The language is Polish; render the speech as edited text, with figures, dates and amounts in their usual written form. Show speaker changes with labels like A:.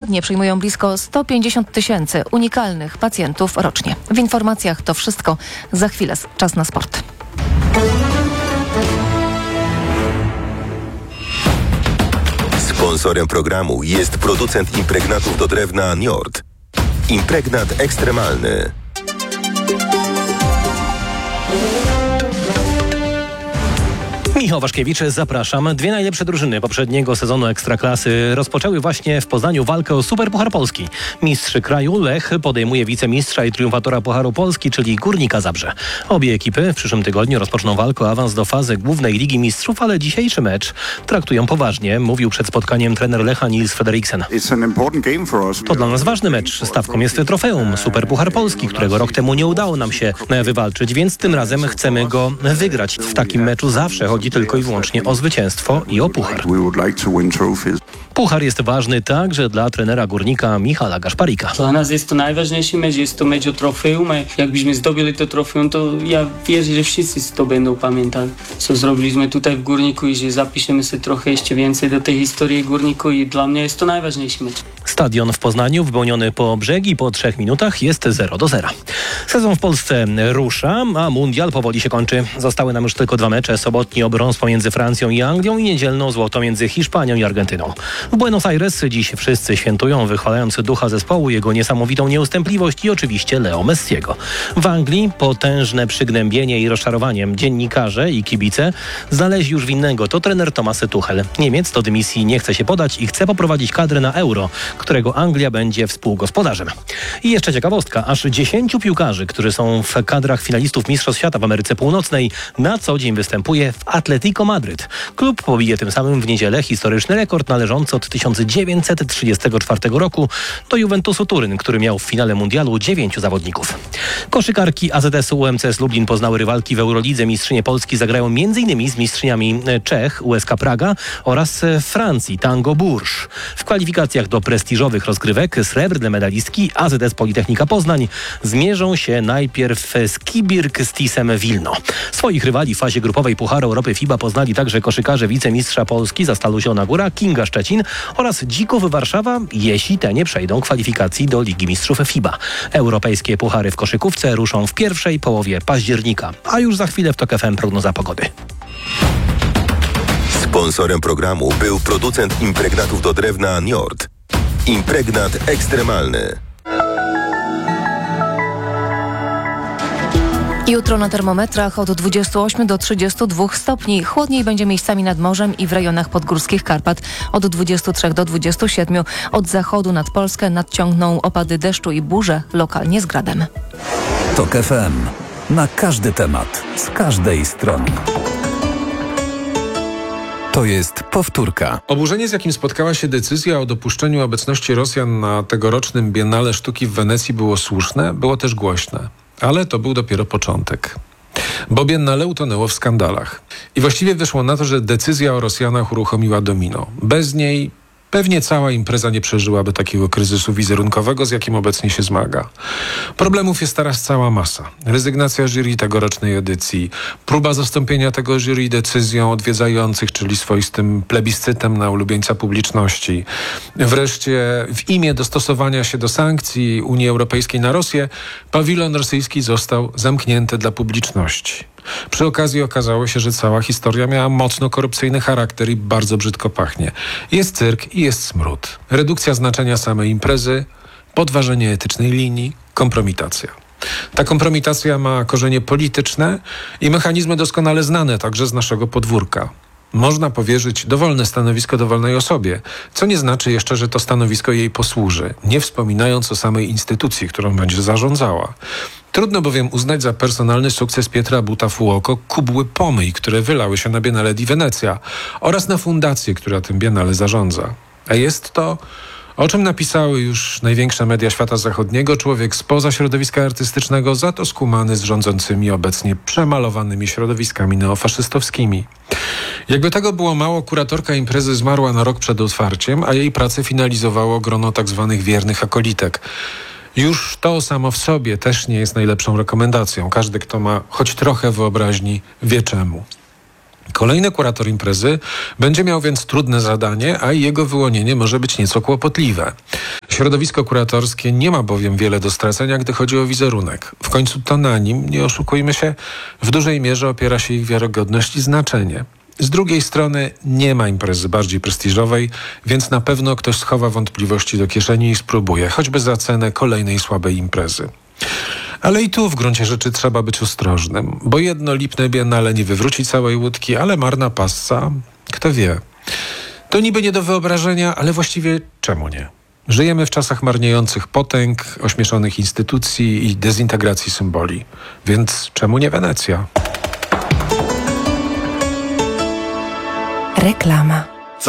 A: Poradnie przyjmują blisko 150 000 unikalnych pacjentów rocznie. W informacjach to wszystko. Za chwilę czas na sport.
B: Sponsorem programu jest producent impregnatów do drewna Njord. Impregnat ekstremalny.
C: Michał Waszkiewicz, zapraszam. Dwie najlepsze drużyny poprzedniego sezonu Ekstraklasy rozpoczęły właśnie w Poznaniu walkę o Superpuchar Polski. Mistrz kraju Lech podejmuje wicemistrza i triumfatora Pucharu Polski, czyli Górnika Zabrze. Obie ekipy w przyszłym tygodniu rozpoczną walkę o awans do fazy głównej Ligi Mistrzów, ale dzisiejszy mecz traktują poważnie, mówił przed spotkaniem trener Lecha Nils Frederiksen. To dla nas ważny mecz. Stawką jest trofeum Superpuchar Polski, którego rok temu nie udało nam się wywalczyć, więc tym razem chcemy go wygrać. W takim meczu zawsze chodzi tylko i wyłącznie o zwycięstwo i o puchar. Puchar jest ważny także dla trenera Górnika Michala Gaszparika.
D: Dla nas jest to najważniejszy mecz, jest to mecz o trofeum. Jakbyśmy zdobyli to trofeum, to ja wierzę, że wszyscy to będą pamiętali, co zrobiliśmy tutaj w Górniku i że zapiszemy sobie trochę jeszcze więcej do tej historii Górniku i dla mnie jest to najważniejszy mecz.
C: Stadion w Poznaniu wypełniony po brzegi po 3 minutach jest 0-0. Sezon w Polsce rusza, a mundial powoli się kończy. Zostały nam już tylko 2 mecze. Sobotni o brąz pomiędzy Francją i Anglią i niedzielną złoto między Hiszpanią i Argentyną. W Buenos Aires dziś wszyscy świętują, wychwalając ducha zespołu, jego niesamowitą nieustępliwość i oczywiście Leo Messiego. W Anglii potężne przygnębienie i rozczarowanie. Dziennikarze i kibice znaleźli już winnego. To trener Thomas Tuchel. Niemiec do dymisji nie chce się podać i chce poprowadzić kadrę na Euro, którego Anglia będzie współgospodarzem. I jeszcze ciekawostka. Aż 10 piłkarzy, którzy są w kadrach finalistów Mistrzostw Świata w Ameryce Północnej, na co dzień występuje w Atletico Madryt. Klub pobije tym samym w niedzielę historyczny rekord należący od 1934 roku do Juventusu Turyn, który miał w finale mundialu 9 zawodników. Koszykarki AZS-u UMCS Lublin poznały rywalki w Eurolidze. Mistrzynie Polski zagrają m.in. z mistrzyniami Czech, USK Praga oraz Francji, Tango Bourges. W kwalifikacjach do prestiżowych rozgrywek srebrne medalistki AZS Politechnika Poznań zmierzą się najpierw z Kibirk z Tisem Wilno. Swoich rywali w fazie grupowej Pucharu Europy FIBA poznali także koszykarze wicemistrza Polski za Stalu Zielona Góra, Kinga Szczecin oraz Dzików Warszawa, jeśli te nie przejdą kwalifikacji do Ligi Mistrzów FIBA. Europejskie puchary w koszykówce ruszą w pierwszej połowie października, a już za chwilę w TOK FM prognoza pogody.
B: Sponsorem programu był producent impregnatów do drewna Njord. Impregnat ekstremalny.
A: Jutro na termometrach od 28 do 32 stopni. Chłodniej będzie miejscami nad morzem i w rejonach podgórskich Karpat. Od 23 do 27. Od zachodu nad Polskę nadciągną opady deszczu i burze, lokalnie z gradem.
E: TOK FM. Na każdy temat, z każdej strony. To jest powtórka.
F: Oburzenie, z jakim spotkała się decyzja o dopuszczeniu obecności Rosjan na tegorocznym Biennale Sztuki w Wenecji, było słuszne, było też głośne. Ale to był dopiero początek. Bo Biennale utonęło w skandalach. I właściwie wyszło na to, że decyzja o Rosjanach uruchomiła domino. Bez niej pewnie cała impreza nie przeżyłaby takiego kryzysu wizerunkowego, z jakim obecnie się zmaga. Problemów jest teraz cała masa. Rezygnacja jury tegorocznej edycji, próba zastąpienia tego jury decyzją odwiedzających, czyli swoistym plebiscytem na ulubieńca publiczności. Wreszcie w imię dostosowania się do sankcji Unii Europejskiej na Rosję, pawilon rosyjski został zamknięty dla publiczności. Przy okazji okazało się, że cała historia miała mocno korupcyjny charakter i bardzo brzydko pachnie. Jest cyrk i jest smród. Redukcja znaczenia samej imprezy, podważenie etycznej linii, kompromitacja. Ta kompromitacja ma korzenie polityczne i mechanizmy doskonale znane także z naszego podwórka. Można powierzyć dowolne stanowisko dowolnej osobie, co nie znaczy jeszcze, że to stanowisko jej posłuży, nie wspominając o samej instytucji, którą będzie zarządzała. Trudno bowiem uznać za personalny sukces Pietra Buta-Fuoco kubły pomyj, które wylały się na Biennale di Venezia oraz na fundację, która tym Biennale zarządza. A jest to, o czym napisały już największe media świata zachodniego, człowiek spoza środowiska artystycznego, za to skumany z rządzącymi obecnie przemalowanymi środowiskami neofaszystowskimi. Jakby tego było mało, kuratorka imprezy zmarła na rok przed otwarciem, a jej pracę finalizowało grono tak zwanych wiernych akolitek. Już to samo w sobie też nie jest najlepszą rekomendacją. Każdy, kto ma choć trochę wyobraźni, wie czemu. Kolejny kurator imprezy będzie miał więc trudne zadanie, a jego wyłonienie może być nieco kłopotliwe. Środowisko kuratorskie nie ma bowiem wiele do stracenia, gdy chodzi o wizerunek. W końcu to na nim, nie oszukujmy się, w dużej mierze opiera się ich wiarygodność i znaczenie. Z drugiej strony nie ma imprezy bardziej prestiżowej, więc na pewno ktoś schowa wątpliwości do kieszeni i spróbuje, choćby za cenę kolejnej słabej imprezy. Ale i tu w gruncie rzeczy trzeba być ostrożnym, bo jedno lipne biennale nie wywróci całej łódki, ale marna passa, kto wie. To niby nie do wyobrażenia, ale właściwie czemu nie? Żyjemy w czasach marniejących potęg, ośmieszonych instytucji i dezintegracji symboli. Więc czemu nie Wenecja?
A: Reklama.